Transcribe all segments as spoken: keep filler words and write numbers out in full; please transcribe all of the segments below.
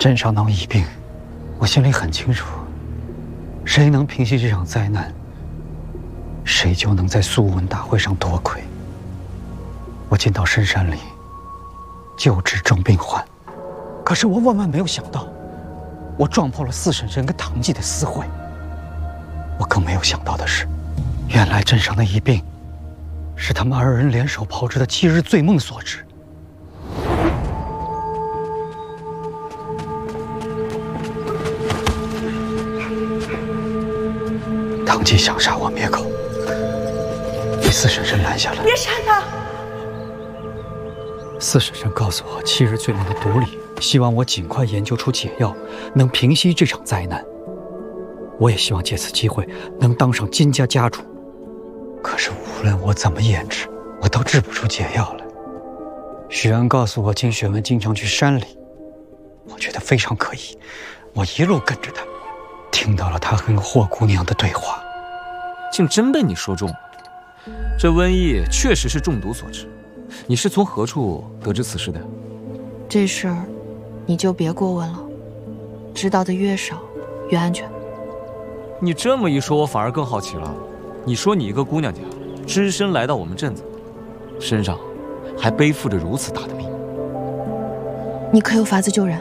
镇上闹疫病，我心里很清楚，谁能平息这场灾难，谁就能在素文大会上夺魁。我进到深山里，救治重病患，可是我万万没有想到，我撞破了四婶婶跟唐继的私会。我更没有想到的是，原来镇上的疫病，是他们二人联手炮制的七日醉梦所致。唐继想杀我灭口，被四婶婶拦下来。 别杀他！ 四婶婶告诉我七日醉梦的毒理，希望我尽快研究出解药，能平息这场灾难。我也希望借此机会能当上金家家主。可是无论我怎么研制，我都制不出解药来。许安告诉我，金雪文经常去山里，我觉得非常可疑。我一路跟着他，听到了他跟霍姑娘的对话， 竟真被你说中了。这瘟疫确实是中毒所致。你是从何处得知此事的？ 这事儿，你就别过问了。知道的越少，越安全。 你这么一说，我反而更好奇了。你说你一个姑娘家，只身来到我们镇子，身上还背负着如此大的病， 你可有法子救人？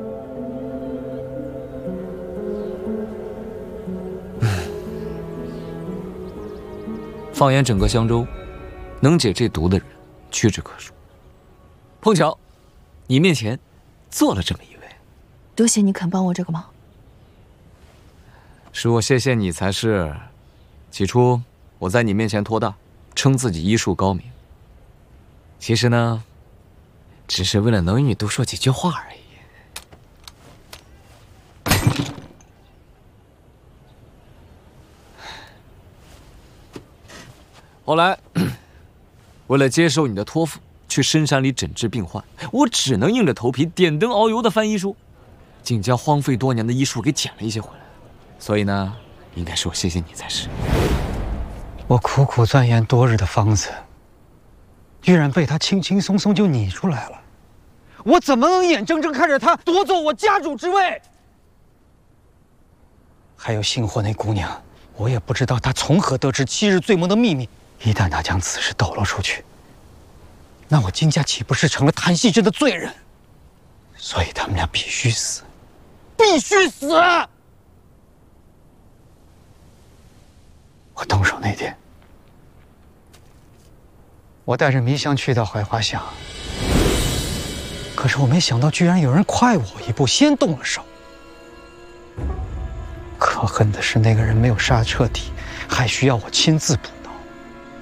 放眼整个襄州，能解这毒的人屈指可数。碰巧，你面前坐了这么一位。 多谢你肯帮我这个忙。 是我谢谢你才是。起初我在你面前托大，称自己医术高明，其实呢，只是为了能与你多说几句话而已。后来，为了接受你的托付，去深山里诊治病患，我只能硬着头皮点灯熬油的翻医书，竟将荒废多年的医术给捡了一些回来。所以呢，应该是我谢谢你才是。 我苦苦钻研多日的方子，居然被他轻轻松松就拟出来了。我怎么能眼睁睁看着他夺走我家主之位？还有幸祸那姑娘，我也不知道她从何得知七日醉梦的秘密。一旦她将此事抖露出去，那我金家岂不是成了谭熙珍的罪人？所以他们俩必须死，必须死！我动手那天，我带着迷香去到槐花巷，可是我没想到，居然有人快我一步，先动了手。可恨的是，那个人没有杀彻底，还需要我亲自补。